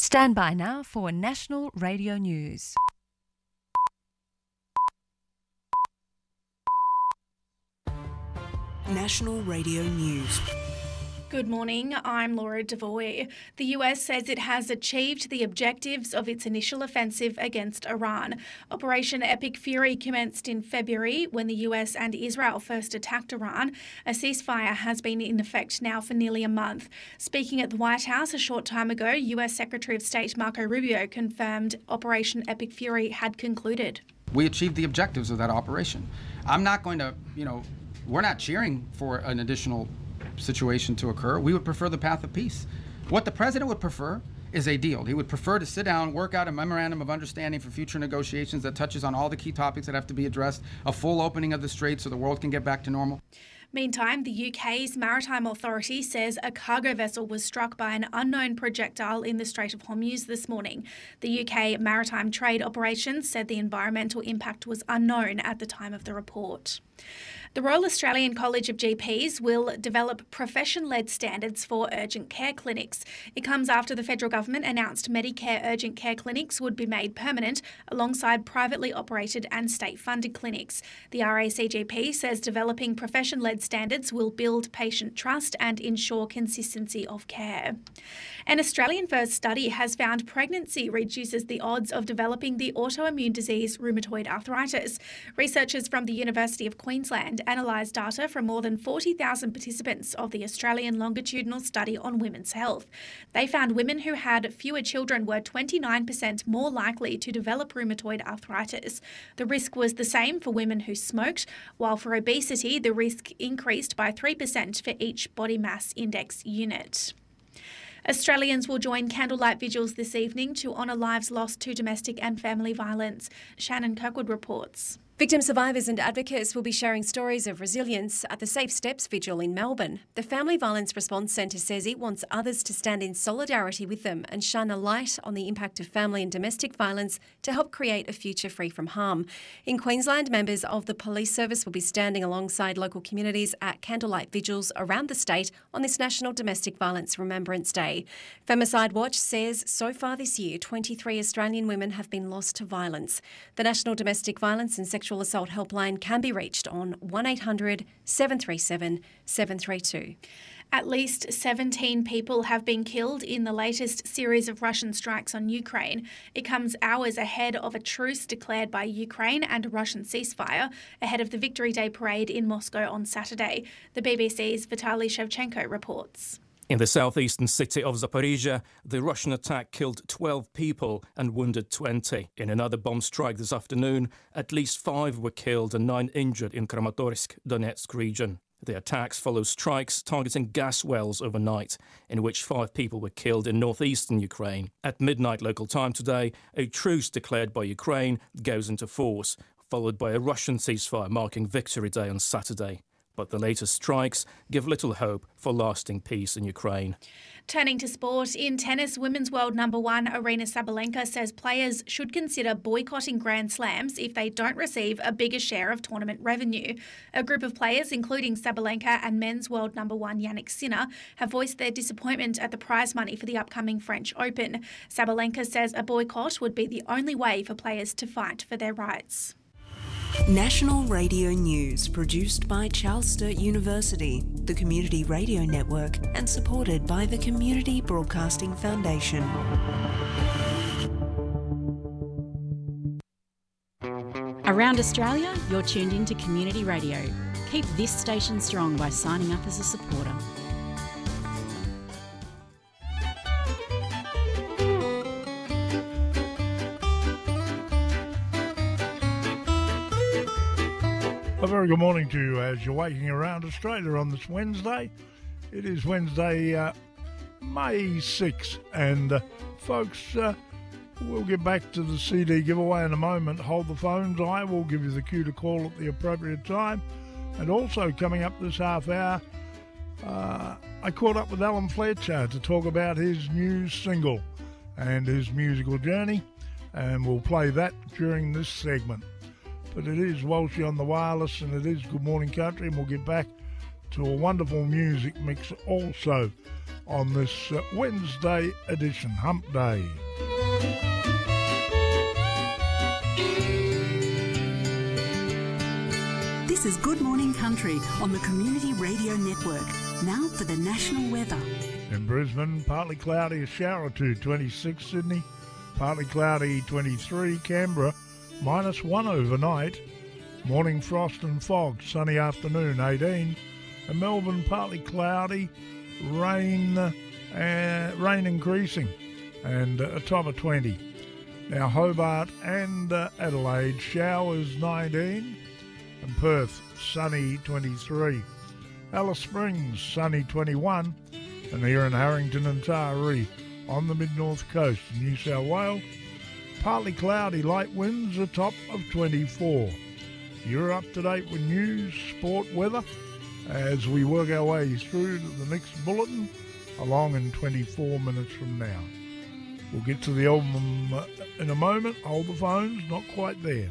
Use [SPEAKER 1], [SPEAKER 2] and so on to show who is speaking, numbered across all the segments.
[SPEAKER 1] Stand by now for National Radio News.
[SPEAKER 2] National Radio News.
[SPEAKER 3] Good morning, I'm Laura Devoy. The US says it has achieved the objectives of its initial offensive against Iran. Operation Epic Fury commenced in February when the US and Israel first attacked Iran. A ceasefire has been in effect now for nearly a month. Speaking at the White House a short time ago, US Secretary of State Marco Rubio confirmed Operation Epic Fury had concluded.
[SPEAKER 4] We achieved the objectives of that operation. I'm not going to, we're not cheering for an additional situation to occur. We would prefer the path of peace. What the president would prefer is a deal. He would prefer to sit down, work out a memorandum of understanding for future negotiations that touches on all the key topics that have to be addressed, a full opening of the strait so the world can get back to normal.
[SPEAKER 3] Meantime, the UK's Maritime Authority says a cargo vessel was struck by an unknown projectile in the Strait of Hormuz this morning. The UK Maritime Trade Operations said the environmental impact was unknown at the time of the report. The Royal Australian College of GPs will develop profession-led standards for urgent care clinics. It comes after the federal government announced Medicare urgent care clinics would be made permanent alongside privately operated and state-funded clinics. The RACGP says developing profession-led standards will build patient trust and ensure consistency of care. An Australian-first study has found pregnancy reduces the odds of developing the autoimmune disease rheumatoid arthritis. Researchers from the University of Queensland analysed data from more than 40,000 participants of the Australian longitudinal study on women's health. They found women who had fewer children were 29% more likely to develop rheumatoid arthritis. The risk was the same for women who smoked, while for obesity the risk increased by 3% for each body mass index unit. Australians will join candlelight vigils this evening to honour lives lost to domestic and family violence. Shannon Kirkwood reports.
[SPEAKER 5] Victim survivors and advocates will be sharing stories of resilience at the Safe Steps Vigil in Melbourne. The Family Violence Response Centre says it wants others to stand in solidarity with them and shine a light on the impact of family and domestic violence to help create a future free from harm. In Queensland, members of the police service will be standing alongside local communities at candlelight vigils around the state on this National Domestic Violence Remembrance Day. Femicide Watch says so far this year, 23 Australian women have been lost to violence. The National Domestic Violence and Sexual Assault Helpline can be reached on 1800 737 732.
[SPEAKER 3] At least 17 people have been killed in the latest series of Russian strikes on Ukraine. It comes hours ahead of a truce declared by Ukraine and a Russian ceasefire ahead of the Victory Day parade in Moscow on Saturday. The BBC's Vitaly Shevchenko reports.
[SPEAKER 6] In the southeastern city of Zaporizhia, the Russian attack killed 12 people and wounded 20. In another bomb strike this afternoon, at least 5 were killed and 9 injured in Kramatorsk, Donetsk region. The attacks follow strikes targeting gas wells overnight, in which 5 people were killed in northeastern Ukraine. At midnight local time today, a truce declared by Ukraine goes into force, followed by a Russian ceasefire marking Victory Day on Saturday. But the latest strikes give little hope for lasting peace in Ukraine.
[SPEAKER 3] Turning to sport, in tennis, women's world number 1 Aryna Sabalenka says players should consider boycotting Grand Slams if they don't receive a bigger share of tournament revenue. A group of players, including Sabalenka and men's world number 1 Jannik Sinner, have voiced their disappointment at the prize money for the upcoming French Open. Sabalenka says a boycott would be the only way for players to fight for their rights.
[SPEAKER 2] National Radio News, produced by Charles Sturt University, the Community Radio Network, and supported by the Community Broadcasting Foundation.
[SPEAKER 7] Around Australia, you're tuned in to Community Radio. Keep this station strong by signing up as a supporter.
[SPEAKER 8] A very good morning to you as you're waking around Australia on this Wednesday. It is Wednesday, May 6th, and folks, we'll get back to the CD giveaway in a moment. Hold the phones. I will give you the cue to call at the appropriate time. And also coming up this half hour, I caught up with Alan Fletcher to talk about his new single and his musical journey, and we'll play that during this segment. But it is Walshy on the wireless, and it is Good Morning Country, and we'll get back to a wonderful music mix also on this Wednesday edition, Hump Day.
[SPEAKER 9] This is Good Morning Country on the Community Radio Network. Now for the national weather.
[SPEAKER 8] In Brisbane, partly cloudy, a shower or two, 26 Sydney. Partly cloudy, 23 Canberra, -1 overnight. Morning frost and fog, sunny afternoon, 18. And Melbourne, partly cloudy, rain increasing, and a top of 20. Now Hobart and Adelaide, showers 19. And Perth, sunny 23. Alice Springs, sunny 21. And here in Harrington and Taree on the mid-north coast of New South Wales, partly cloudy, light winds, a top of 24. You're up to date with news, sport, weather as we work our way through to the next bulletin along in 24 minutes from now. We'll get to the album in a moment. Hold the phones, not quite there.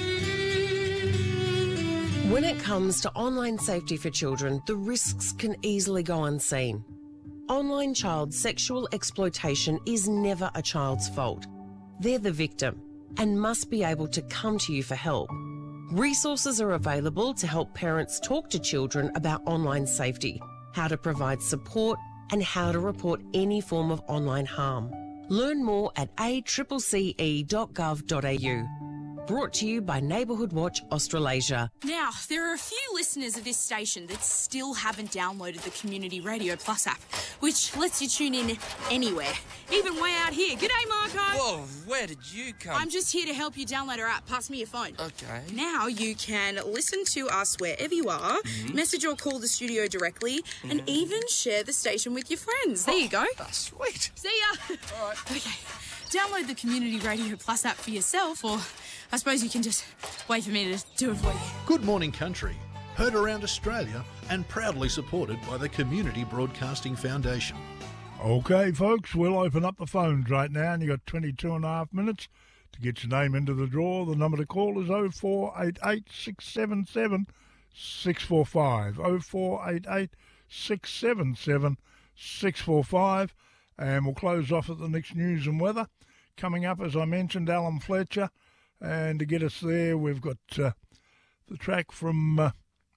[SPEAKER 10] When it comes to online safety for children, the risks can easily go unseen. Online child sexual exploitation is never a child's fault. They're the victim and must be able to come to you for help. Resources are available to help parents talk to children about online safety, how to provide support, and how to report any form of online harm. Learn more at accce.gov.au. Brought to you by Neighbourhood Watch Australasia.
[SPEAKER 11] Now, there are a few listeners of this station that still haven't downloaded the Community Radio Plus app, which lets you tune in anywhere, even way out here. G'day, Marco.
[SPEAKER 12] Whoa, where did you come?
[SPEAKER 11] I'm just here to help you download our app. Pass me your phone.
[SPEAKER 12] Okay.
[SPEAKER 11] Now you can listen to us wherever you are, message or call the studio directly, and even share the station with your friends. There you go.
[SPEAKER 12] Oh, sweet.
[SPEAKER 11] See ya.
[SPEAKER 12] All right.
[SPEAKER 11] Okay. Download the Community Radio Plus app for yourself, or I suppose you can just wait for me to do it for you.
[SPEAKER 13] Good Morning Country, heard around Australia and proudly supported by the Community Broadcasting Foundation.
[SPEAKER 8] Okay, folks, we'll open up the phones right now, and you've got 22 and a half minutes to get your name into the draw. The number to call is 0488 677 645. 0488 677 645. And we'll close off at the next news and weather. Coming up, as I mentioned, Alan Fletcher. And to get us there, we've got the track from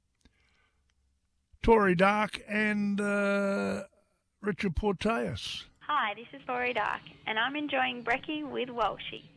[SPEAKER 8] Tori Dark and Richard Porteous.
[SPEAKER 14] Hi, this is Tori Dark, and I'm enjoying Brekkie with Walshy.